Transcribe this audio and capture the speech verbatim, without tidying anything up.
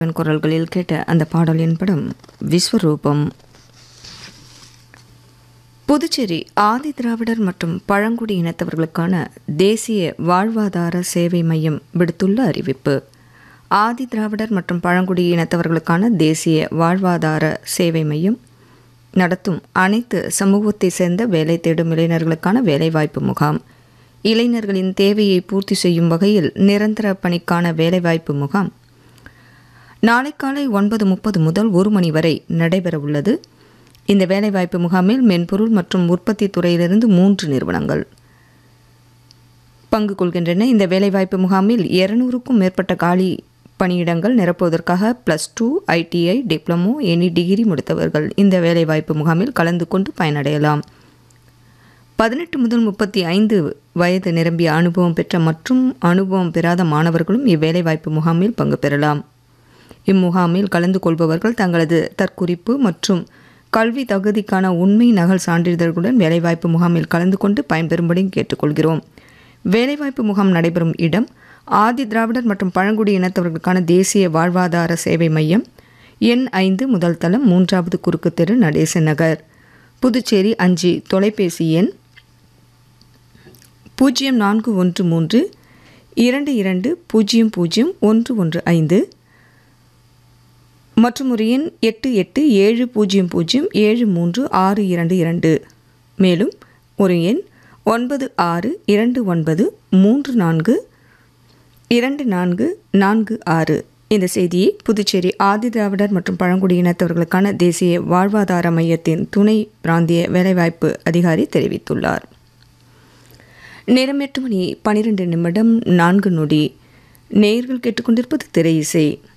குரல்களில் கேட்ட அந்த பாடலின் படம் விஸ்வரூபம். புதுச்சேரி ஆதி திராவிடர் மற்றும் பழங்குடி இனத்தவர்களுக்கான தேசிய வாழ்வாதார சேவை மையம் விடுத்துள்ள அறிவிப்பு. ஆதி திராவிடர் மற்றும் பழங்குடி இனத்தவர்களுக்கான தேசிய வாழ்வாதார சேவை மையம் நடத்தும் அனைத்து சமூகத்தை சேர்ந்த வேலை தேடும் இளைஞர்களுக்கான வேலைவாய்ப்பு முகாம். இளைஞர்களின் தேவையை பூர்த்தி செய்யும் வகையில் நிரந்தர பணிக்கான வேலைவாய்ப்பு முகாம் நாளை காலை ஒன்பது முப்பது முதல் ஒரு மணி வரை நடைபெறவுள்ளது. இந்த வேலைவாய்ப்பு முகாமில் மென்பொருள் மற்றும் உற்பத்தி துறையிலிருந்து மூன்று நிறுவனங்கள் பங்கு கொள்கின்றன. இந்த வேலைவாய்ப்பு முகாமில் இருநூறுக்கும் மேற்பட்ட காலி பணியிடங்கள் நிரப்புவதற்காக plus two, ITI, diploma, any degree முடித்தவர்கள் இந்த வேலைவாய்ப்பு முகாமில் கலந்து கொண்டு பயனடையலாம். பதினெட்டு முதல் முப்பத்தி ஐந்து வயது நிரம்பிய அனுபவம் பெற்ற மற்றும் அனுபவம் பெறாத மாணவர்களும் இவ்வேலைவாய்ப்பு முகாமில் பங்கு பெறலாம். இம்முகாமில் கலந்து கொள்பவர்கள் தங்களது தற்குறிப்பு மற்றும் கல்வி தகுதிக்கான உண்மை நகல் சான்றிதழ்களுடன் வேலைவாய்ப்பு முகாமில் கலந்து கொண்டு பயன்பெறும்படி கேட்டுக்கொள்கிறோம். வேலைவாய்ப்பு முகாம் நடைபெறும் இடம் ஆதி திராவிடர் மற்றும் பழங்குடி இனத்தவர்களுக்கான தேசிய வாழ்வாதார சேவை மையம், எண் ஐந்து, முதல் தளம், மூன்றாவது குறுக்கு தெரு, நடேசன் நகர், புதுச்சேரி. அஞ்சு தொலைபேசி எண் பூஜ்ஜியம் நான்கு ஒன்று மூன்று இரண்டு இரண்டு பூஜ்ஜியம் பூஜ்ஜியம் ஒன்று ஒன்று ஐந்து மற்றும் ஒரு எண் எட்டு எட்டு ஏழு பூஜ்ஜியம் பூஜ்ஜியம் ஏழு மூன்று ஆறு இரண்டு இரண்டு. மேலும் ஒரு எண் ஒன்பது ஆறு இரண்டு ஒன்பது மூன்று நான்கு இரண்டு நான்கு நான்கு ஆறு. இந்த செய்தியை புதுச்சேரி ஆதி திராவிடர் மற்றும் பழங்குடி இனத்தவர்களுக்கான தேசிய வாழ்வாதார மையத்தின் துணை பிராந்திய வேலைவாய்ப்பு அதிகாரி தெரிவித்துள்ளார். நேரம் எட்டு மணி பனிரெண்டு நிமிடம் நான்கு நொடி. நேயர்கள் கேட்டுக்கொண்டிருப்பது திரை இசை.